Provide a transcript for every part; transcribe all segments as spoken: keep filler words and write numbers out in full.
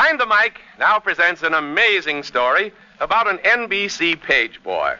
Behind the Mic now presents an amazing story about an N B C page boy.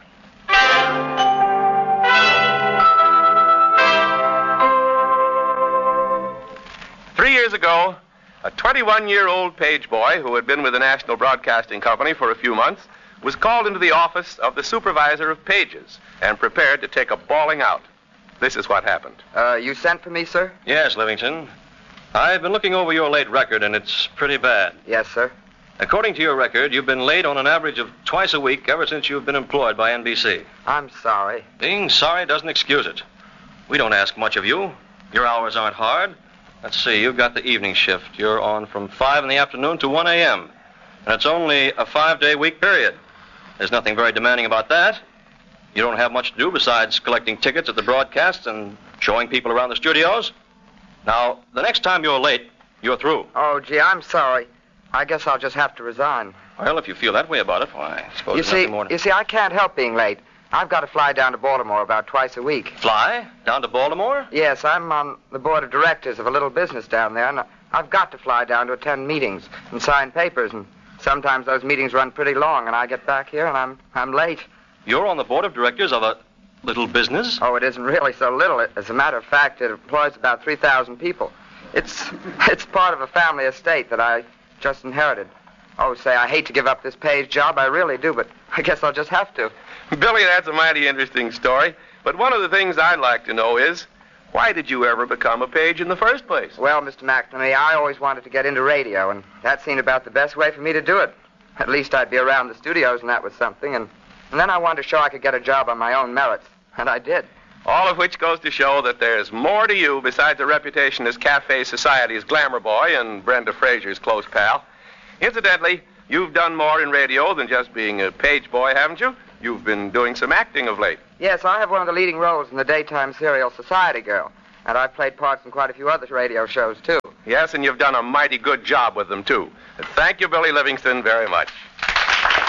Three years ago, a twenty-one-year-old page boy who had been with the National Broadcasting Company for a few months was called into the office of the supervisor of pages and prepared to take a bawling out. This is what happened. Uh, you sent for me, sir? Yes, Livingston. I've been looking over your late record, and it's pretty bad. Yes, sir. According to your record, you've been late on an average of twice a week ever since you've been employed by N B C. I'm sorry. Being sorry doesn't excuse it. We don't ask much of you. Your hours aren't hard. Let's see, you've got the evening shift. You're on from five in the afternoon to one a.m., and it's only a five-day week period. There's nothing very demanding about that. You don't have much to do besides collecting tickets at the broadcasts and showing people around the studios. Now, the next time you're late, you're through. Oh, gee, I'm sorry. I guess I'll just have to resign. Well, if you feel that way about it, why, I suppose You there's see, nothing more to... you see, I can't help being late. I've got to fly down to Baltimore about twice a week. Fly? Down to Baltimore? Yes, I'm on the board of directors of a little business down there, and I've got to fly down to attend meetings and sign papers, and sometimes those meetings run pretty long, and I get back here and I'm I'm late. You're on the board of directors of a little business? Oh, it isn't really so little. As a matter of fact, it employs about three thousand people. It's it's part of a family estate that I just inherited. Oh, say, I hate to give up this page job. I really do, but I guess I'll just have to. Billy, that's a mighty interesting story. But one of the things I'd like to know is, why did you ever become a page in the first place? Well, Mister McNamee, I always wanted to get into radio, and that seemed about the best way for me to do it. At least I'd be around the studios, and that was something. And, and then I wanted to show I could get a job on my own merits, and I did. All of which goes to show that there's more to you besides a reputation as Cafe Society's glamour boy and Brenda Fraser's close pal. Incidentally, you've done more in radio than just being a page boy, haven't you? You've been doing some acting of late. Yes, I have one of the leading roles in the daytime serial Society Girl, and I've played parts in quite a few other radio shows, too. Yes, and you've done a mighty good job with them, too. Thank you, Billy Livingston, very much.